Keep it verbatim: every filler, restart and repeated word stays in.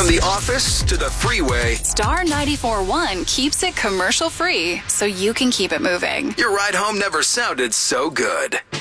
the office to the freeway, Star ninety-four point one keeps it commercial free so you can keep it moving. your ride home never sounded so good.